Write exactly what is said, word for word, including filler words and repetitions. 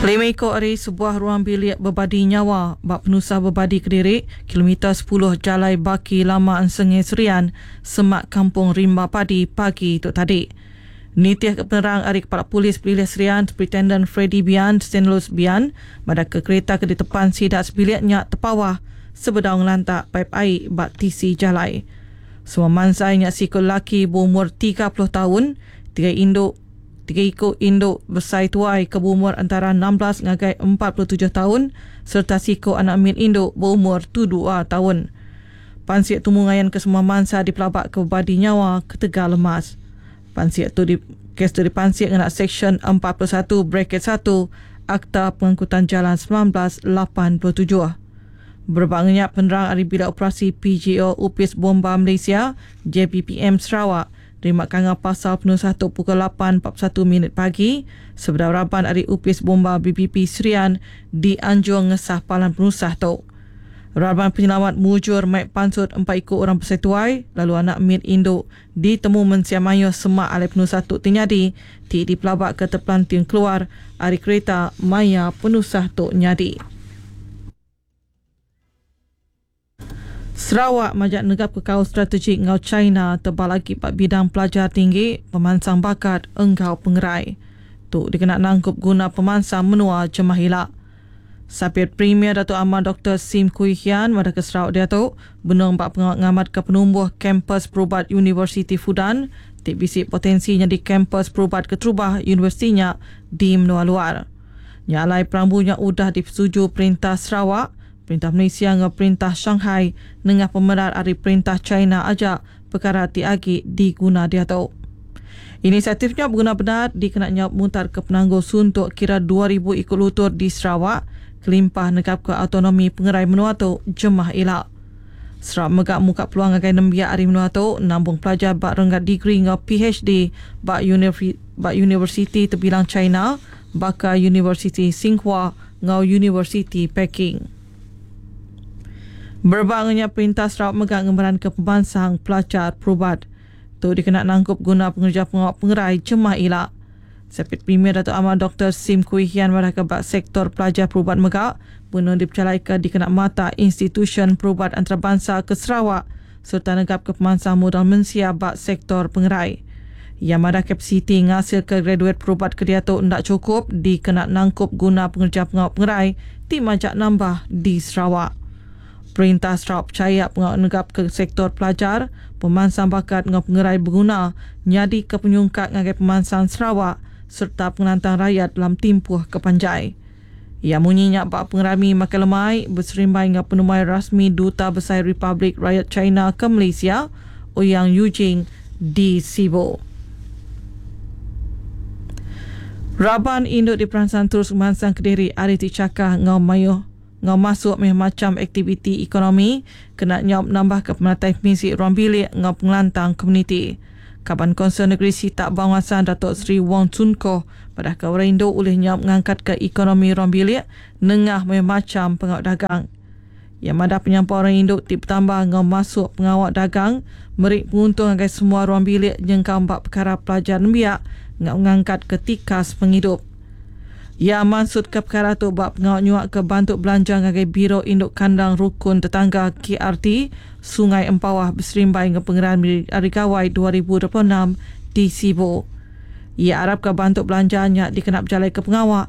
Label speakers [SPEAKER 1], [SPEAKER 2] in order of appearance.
[SPEAKER 1] Lima ekor hari sebuah ruang bilik berbadi nyawa bak penusah berbadi Kedirik, kilometer sepuluh Jalai Baki Lamaan Sengeh Serian, Semak Kampung Rimba Padi pagi tu tadi. Nitiah Penerang Hari Kepala Polis Perlis Serian, Superintendent Freddy Bian, Stenlos Bian, pada ke kereta ke di depan sidat sebiliknya terpawah sebedang lantak paip air bak T C Jalai. Semua mansai nyak sikul laki berumur tiga puluh tahun, tiga induk Tiga ekor induk bersai tuai ke berumur antara enam belas ngagai empat puluh tujuh tahun serta siko anak min induk berumur tujuh tahun. Pansiak tumungayan ke semua mansa dipelabak ke berbadi nyawa ke Tegar Lemas. Pansiak tu di kes tu dipansiak dengan Seksyen empat puluh satu bracket satu Akta Pengangkutan Jalan seribu sembilan ratus lapan puluh tujuh. Berbangnya penerang Hari Bilik Operasi P G O Upis Bomba Malaysia J B P M Sarawak terima kanga pasal penuh satu pukul lapan empat puluh satu minit pagi sebedar raban Hari Upis Bomba B P P Serian di Anjung ngesah palan penusah tu. Raban penyelamat mujur Maik Pansut empat ekor orang bersetuai lalu anak min induk ditemu mensiamayo semak alai penusah tu tinyadi ti dipelabak ke terpelanting keluar hari kereta maya penusah tu nyadi. Sarawak majak negap ke kau strategik ngau China tebal lagi pak bidang pelajar tinggi pemansang bakat engkau pengerai. Tu dikena nangkup guna pemansang menua jemah hilak. Sapir Premier Datuk Amar Doktor Sim Kui Hian pada ke Sarawak dia tu benung bak pengawat ngamat ke penumbuh kampus perubat Universiti Fudan tik bisik potensinya di kampus perubat keterubah universitinya di menua luar. Nyalai perambunya udah disetuju Perintah Sarawak, Perintah Malaysia dengan Perintah Shanghai dengan pemerar Hari Perintah China ajak perkara tiagi diguna dia tahu. Inisiatifnya berguna benar dikenaknya mutar ke penangguh suntuk kira dua ribu ekor lutur di Sarawak kelimpah negap ke autonomi pengerai menua tu jemah ilak. Sarawak megak muka peluang agai nembiak hari menua tu nambung pelajar bak renggat degree dengan P H D bak universiti, bak universiti terbilang China baka Universiti Tsinghua ngau Universiti Peking. Berbangnya Perintah Sarawak megak ngembaran ke pembansang pelajar perubat. Tu dikenak nangkup guna pengerja pengawak pengerai jemah ilak. Sepit Premier Datuk Amar Doktor Sim Kui Hian pada kebak sektor pelajar perubat megak bunuh dipercayai dikenak mata institusi perubat antarabangsa ke Sarawak serta negap ke pemansang modal mensia bak sektor pengerai. Yang ada kapasiti ngasil ke graduate perubat ke dia tu tidak cukup dikenak nangkup guna pengerja pengawak pengerai ti majak nambah di Sarawak. Perintah Sarawak percaya pengawal negap ke sektor pelajar, pemansang bakat dengan pengerai berguna, nyadi ke penyungkat dengan pemansang Sarawak serta penantang rakyat dalam timpuh ke panjai. Ia munyinya bak pengerami makan lemai berserimbai dengan penumai rasmi Duta Besar Republik Rakyat China ke Malaysia, Ouyang Yujing di Sibo. Raban induk di peransang terus pemansang Kediri hari dicakah ngau mayuh ngau masuk macam aktiviti ekonomi kena nyop nambah ke penatai misi ruang bilik ngau pengelantang komuniti. Kaban Konsern Negeri Sitak Banguasan Datuk Seri Wong Chun Koh pada kawaran Indo oleh nyop mengangkat ke ekonomi ruang bilik nengah macam pengawal dagang. Yang ada penyampau orang Indo tip tambah ngau masuk pengawal dagang merik penguntung agar semua ruang bilik jengkau bak perkara pelajar nembiak ngau mengangkat ke tikas penghidup. Ya maksud ke perkara tu bak pengawal nyuak ke bantuk belanja ngagai Biro Induk Kandang Rukun Tetangga K R T Sungai Empawah berserimbai dengan pengerahan Hari Kawai dua ribu dua puluh enam di Sibo. Ia harap ke bantuk belanjanya dikenap jalai ke pengawal